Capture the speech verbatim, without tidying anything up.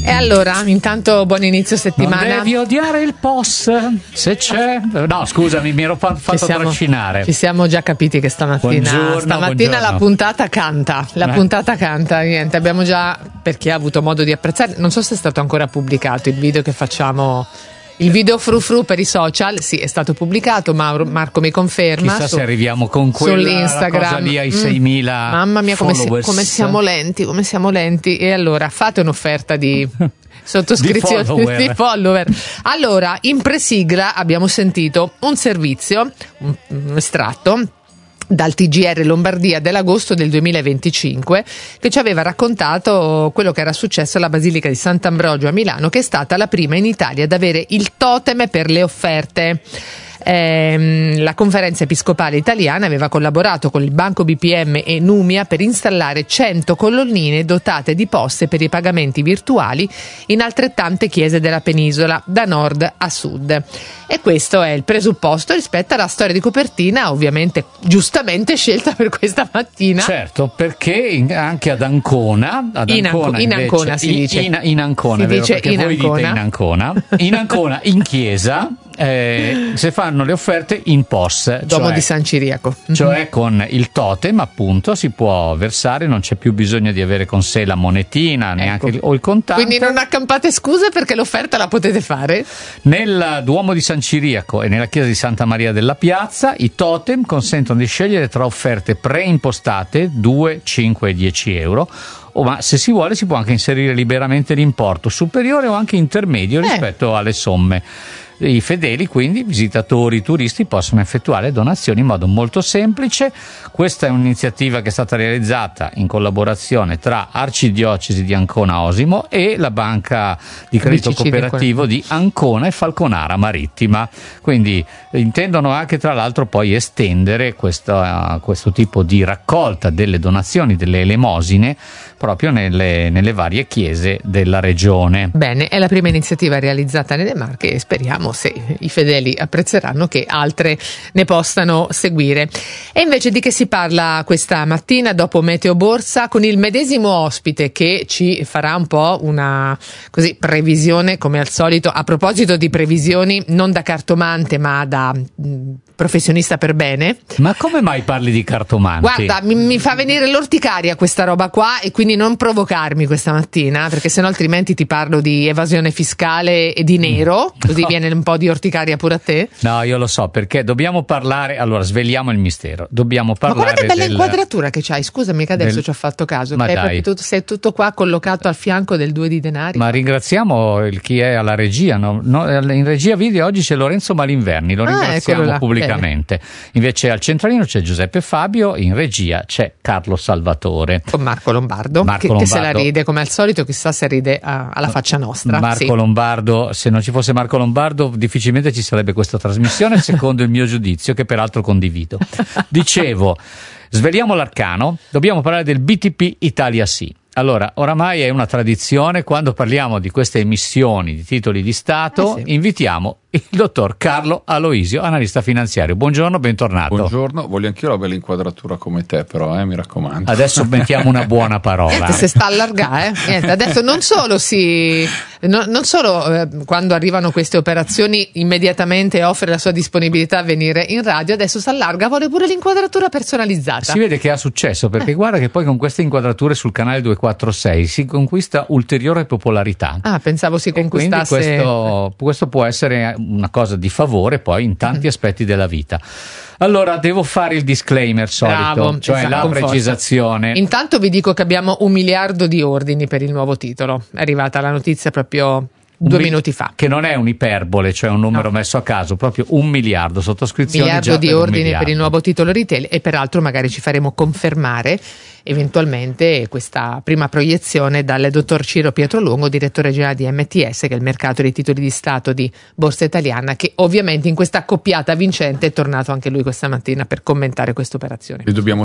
E allora, intanto buon inizio settimana. Non devi odiare il P O S, se c'è. No, scusami, mi ero fatto siamo, trascinare. Ci siamo già capiti che stamattina Buongiorno, stamattina buongiorno. la puntata canta. La Eh. puntata canta, niente, abbiamo già, per chi ha avuto modo di apprezzare, non so se è stato ancora pubblicato il video che facciamo. Il video fru fru per i social, sì, è stato pubblicato, Mauro, Marco mi conferma. Chissà su, se arriviamo con quella sull'Instagram. cosa lì ai Mm. seimila Mamma mia, come, si- followers. come siamo lenti, come siamo lenti. E allora fate un'offerta di sottoscrizione Di follower. di follower. Allora, in presigla abbiamo sentito un servizio, un, un estratto dal T G R Lombardia dell'agosto del duemilaventicinque, che ci aveva raccontato quello che era successo alla Basilica di Sant'Ambrogio a Milano, che è stata la prima in Italia ad avere il totem per le offerte. Ehm, la Conferenza Episcopale Italiana aveva collaborato con il Banco B P M e Numia per installare cento colonnine dotate di poste per i pagamenti virtuali in altrettante chiese della penisola, da nord a sud. E questo è il presupposto rispetto alla storia di copertina, ovviamente giustamente scelta per questa mattina. Certo, perché in- anche ad Ancona, ad In Ancona Anco- in invece- Ancona si in- dice. in, in Ancona, Si è vero, dice perché in voi Ancona. dite in Ancona, in Ancona in chiesa eh, si fanno le offerte in P O S, Duomo cioè, di San Ciriaco. cioè con il totem appunto si può versare, non c'è più bisogno di avere con sé la monetina neanche il, o il contante. Quindi non accampate scuse, perché l'offerta la potete fare. Nel Duomo di San Ciriaco e nella chiesa di Santa Maria della Piazza i totem consentono di scegliere tra offerte preimpostate due, cinque e dieci euro, o ma se si vuole si può anche inserire liberamente l'importo superiore o anche intermedio Eh. rispetto alle somme. I fedeli, quindi visitatori, turisti, possono effettuare donazioni in modo molto semplice. Questa è un'iniziativa che è stata realizzata in collaborazione tra Arcidiocesi di Ancona Osimo e la Banca di Credito B C C di Cooperativo di Ancona e Falconara Marittima. Quindi eh, intendono anche tra l'altro poi estendere questo, uh, questo tipo di raccolta delle donazioni, delle elemosine, proprio nelle, nelle varie chiese della regione. Bene, è la prima iniziativa realizzata nelle Marche e speriamo, se i fedeli apprezzeranno, che altre ne possano seguire. E invece di che si parla questa mattina dopo Meteo Borsa, con il medesimo ospite che ci farà un po' una così previsione, come al solito. A proposito di previsioni, non da cartomante ma da mh, professionista per bene. Ma come mai parli di cartomanti? Guarda, mi, mi fa venire l'orticaria questa roba qua, e quindi non provocarmi questa mattina, perché sennò altrimenti ti parlo di evasione fiscale e di nero, così No. viene un po' di orticaria pure a te. No, io lo so, perché dobbiamo parlare, allora sveliamo il mistero, dobbiamo Ma parlare guarda che bella del- inquadratura che c'hai, scusami che adesso del- ci ho fatto caso. Ma È dai. proprio tutto- sei tutto qua collocato al fianco del due di denari. Ma ringraziamo il chi è alla regia, no? No, in regia video oggi c'è Lorenzo Malinverni, lo Ah, ringraziamo eccolo là, pubblicamente. Invece al centralino c'è Giuseppe Fabio, in regia c'è Carlo Salvatore. Con Marco Lombardo, Marco che, che se la Lombardo. ride come al solito, chissà se ride a- alla faccia nostra. Marco Sì. Lombardo, se non ci fosse Marco Lombardo difficilmente ci sarebbe questa trasmissione, secondo il mio giudizio, che peraltro condivido. Dicevo, sveliamo l'arcano, dobbiamo parlare del B T P Italia Sì. Allora, oramai è una tradizione, quando parliamo di queste emissioni di titoli di Stato, Eh sì. invitiamo il dottor Carlo Aloisio, analista finanziario. Buongiorno, bentornato. Buongiorno, voglio anch'io la bella inquadratura come te, però, eh, mi raccomando. Adesso mettiamo una buona parola. Niente, se sta allargare, eh? Niente, adesso non solo si no- non solo eh, quando arrivano queste operazioni immediatamente offre la sua disponibilità a venire in radio, adesso si allarga, vuole pure l'inquadratura personalizzata. Si vede che ha successo, perché guarda che poi con queste inquadrature sul canale duecentoquarantasei si conquista ulteriore popolarità. Ah, pensavo si E quindi conquistasse. questo, questo può essere una cosa di favore poi in tanti aspetti della vita. Allora devo fare il disclaimer solito, Bravo, cioè esatto, la con forza. precisazione. Intanto vi dico che abbiamo un miliardo di ordini per il nuovo titolo. È arrivata la notizia proprio due Un mi- minuti fa. Che non è un'iperbole, cioè un numero No. messo a caso, proprio un miliardo, sottoscrizioni Miliardo già di per un ordini miliardo. per il nuovo titolo retail, e peraltro magari ci faremo confermare eventualmente questa prima proiezione dal dottor Ciro Pietrolungo, direttore generale di M T S, che è il mercato dei titoli di Stato di Borsa Italiana, che ovviamente in questa accoppiata vincente è tornato anche lui questa mattina per commentare questa operazione. E dobbiamo